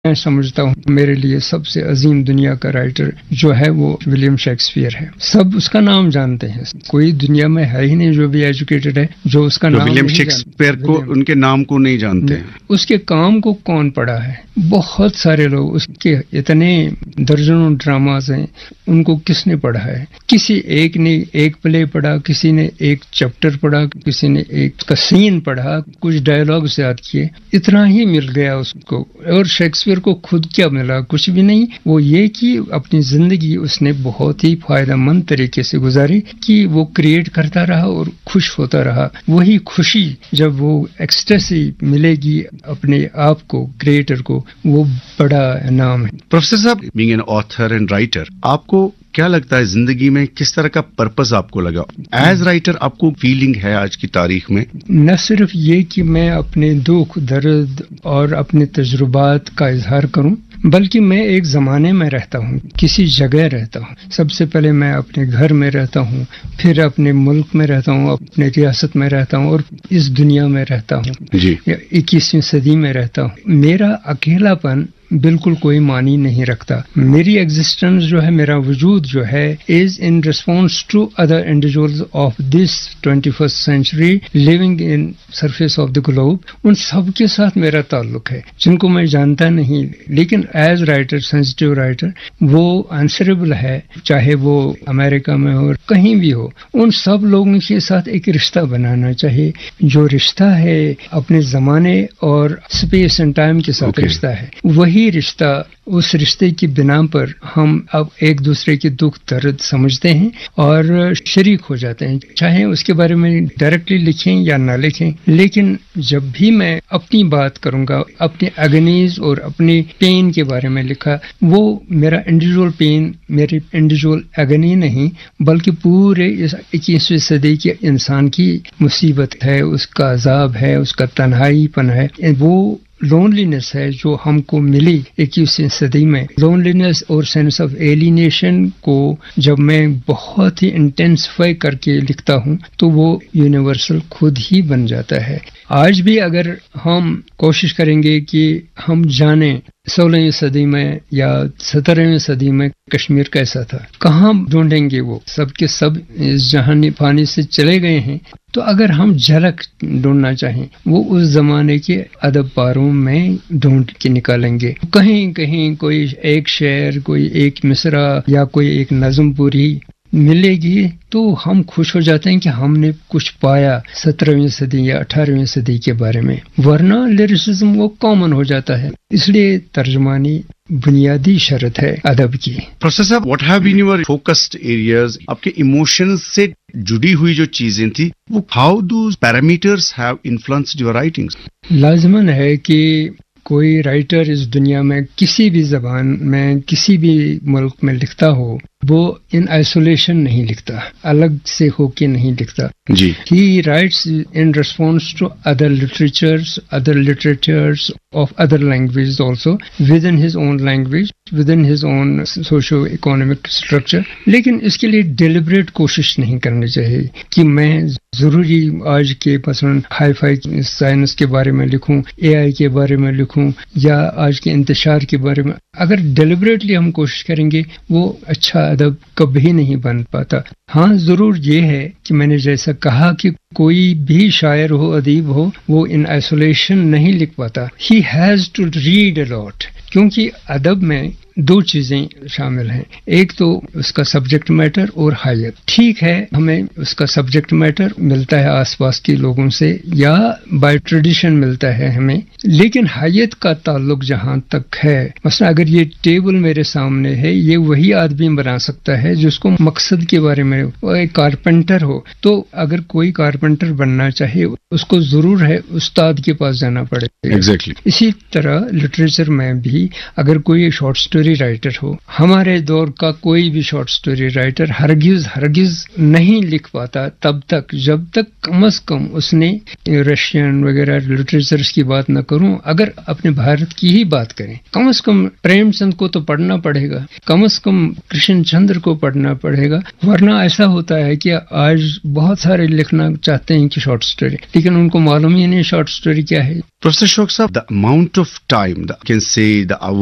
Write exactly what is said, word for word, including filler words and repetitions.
میں سمجھتا ہوں میرے لیے سب سے عظیم دنیا کا رائٹر جو ہے وہ ولیم شیکسپیئر ہے. سب اس کا نام جانتے ہیں, کوئی دنیا میں ہے ہی نہیں جو بھی ایجوکیٹڈ ہے جو اس کا نام ولیم شیکسپیئر کو ان کے نام کو نہیں جانتے ہیں. اس کے کام کو کون پڑھا ہے؟ بہت سارے لوگ. اس کے اتنے درجنوں ڈراماز ہیں, ان کو کس نے پڑھا ہے؟ کسی ایک نے ایک پلے پڑھا, کسی نے ایک چیپٹر پڑھا, کسی نے ایک کا سین پڑھا, کچھ ڈائلاگ یاد کیے, اتنا ہی مل گیا اس کو. اور شیکسپیئر کو خود کیا ملا؟ کچھ بھی نہیں. وہ یہ کہ اپنی زندگی اس نے بہت ہی فائدہ مند طریقے سے گزاری کہ وہ کریٹ کرتا رہا اور خوش ہوتا رہا. وہی خوشی جب وہ ایکسٹیسی ملے گی اپنے آپ کو, کریٹر کو, وہ بڑا انعام ہے. پروفیسر صاحب, being an author and writer, آپ کو کیا لگتا ہے زندگی میں کس طرح کا پرپز آپ کو لگا ایز رائٹر؟ آپ کو فیلنگ ہے آج کی تاریخ میں نہ صرف یہ کہ میں اپنے دکھ درد اور اپنے تجربات کا اظہار کروں, بلکہ میں ایک زمانے میں رہتا ہوں, کسی جگہ رہتا ہوں. سب سے پہلے میں اپنے گھر میں رہتا ہوں, پھر اپنے ملک میں رہتا ہوں, اپنے ریاست میں رہتا ہوں, اور اس دنیا میں رہتا ہوں جی اکیسویں صدی میں رہتا ہوں. میرا اکیلا پن بالکل کوئی معنی نہیں رکھتا. میری ایگزسٹنس جو ہے, میرا وجود جو ہے, از in response to other individuals of this twenty first century living in surface of the globe. ان سب کے ساتھ میرا تعلق ہے جن کو میں جانتا نہیں, لیکن ایز رائٹر, سینسٹیو رائٹر, وہ آنسریبل ہے, چاہے وہ امریکہ میں ہو, کہیں بھی ہو. ان سب لوگوں کے ساتھ ایک رشتہ بنانا چاہیے, جو رشتہ ہے اپنے زمانے اور اسپیس اینڈ ٹائم کے ساتھ okay. رشتہ ہے. وہی رشتہ, اس رشتے کی بنا پر ہم اب ایک دوسرے کے دکھ درد سمجھتے ہیں اور شریک ہو جاتے ہیں, چاہے اس کے بارے میں ڈائریکٹلی لکھیں یا نہ لکھیں. لیکن جب بھی میں اپنی بات کروں گا, اپنے اگنیز اور اپنی پین کے بارے میں لکھا, وہ میرا انڈیویجول پین, میری انڈیویجول اگنی نہیں, بلکہ پورے اس اکیسویں صدی کے انسان کی مصیبت ہے, اس کا عذاب ہے, اس کا تنہائی پن ہے. وہ لونلینس ہے جو ہم کو ملی اکیسویں صدی میں. لونلینس اور سینس آف ایلینیشن کو جب میں بہت ہی انٹینسفائی کر کے لکھتا ہوں تو وہ یونیورسل خود ہی بن جاتا ہے. آج بھی اگر ہم کوشش کریں گے کہ ہم جانیں سولہویں صدی میں یا سترہویں صدی میں کشمیر کیسا تھا, کہاں ڈھونڈیں گے؟ وہ سب کے سب اس جہانی پانی سے چلے گئے ہیں. تو اگر ہم جھلک ڈھونڈنا چاہیں, وہ اس زمانے کے ادب پاروں میں ڈھونڈ کے نکالیں گے. کہیں کہیں کوئی ایک شعر, کوئی ایک مصرع یا کوئی ایک نظم پوری ملے گی تو ہم خوش ہو جاتے ہیں کہ ہم نے کچھ پایا سترہویں صدی یا اٹھارہویں صدی کے بارے میں, ورنہ لیریسزم وہ کامن ہو جاتا ہے. اس لیے ترجمانی بنیادی شرط ہے ادب کی. پروفیسر صاحب, what have been your focused areas? آپ کے ایموشنز سے جڑی ہوئی جو چیزیں تھی, وہ how those parameters have influenced your writings? لازماً ہے کہ کوئی رائٹر اس دنیا میں کسی بھی زبان میں کسی بھی ملک میں لکھتا ہو, وہ ان آئسولیشن نہیں لکھتا, الگ سے ہو کے نہیں لکھتا. جی he writes in response to other لٹریچرز, other لٹریچرز of other language also, with in his own language, with in his own socio economic structure. لیکن اس کے لیے ڈیلیبریٹ کوشش نہیں کرنی چاہیے کہ میں ضروری آج کے مثلاً ہائی فائی سائنس کے بارے میں لکھوں, اے آئی کے بارے میں لکھوں, یا آج کے انتشار کے بارے میں. اگر ڈیلیبریٹلی ہم کوشش کریں گے وہ اچھا ادب کبھی نہیں بن پاتا. ہاں ضرور یہ ہے کہ میں نے جیسا کہا کہ کوئی بھی شاعر ہو, ادیب ہو, وہ ان آئسولیشن نہیں لکھ پاتا. ہی ہیز ٹو ریڈ اے لاٹ, کیونکہ ادب میں دو چیزیں شامل ہیں. ایک تو اس کا سبجیکٹ میٹر اور حیت. ٹھیک ہے, ہمیں اس کا سبجیکٹ میٹر ملتا ہے آس پاس کے لوگوں سے یا بائی ٹریڈیشن ملتا ہے ہمیں, لیکن حیت کا تعلق جہاں تک ہے, مثلا اگر یہ ٹیبل میرے سامنے ہے, یہ وہی آدمی بنا سکتا ہے جس کو مقصد کے بارے میں, وہ ایک کارپینٹر ہو. تو اگر کوئی کارپینٹر بننا چاہے اس کو ضرور ہے استاد کے پاس جانا پڑے. exactly. اسی طرح لٹریچر میں بھی اگر کوئی شارٹ سٹوری رائٹر ہو, ہمارے دور کا کوئی بھی شارٹ سٹوری رائٹر ہرگز ہرگز نہیں لکھ پاتا تب تک جب تک کم از کم اس نے رشین وغیرہ لٹریچرز کی بات نہ کروں. اگر اپنے بھارت کی ہی بات کریں، کم از کم پریم چند کو تو پڑھنا پڑے گا، کم از کم کرشن چندر کو پڑھنا پڑے گا. ورنہ ایسا ہوتا ہے کہ آج بہت سارے لکھنا چاہتے ہیں کہ شارٹ سٹوری، لیکن ان کو معلوم ہی نہیں شارٹ سٹوری کیا ہے. Professor Ashok Saab, the amount of time, the, I can say the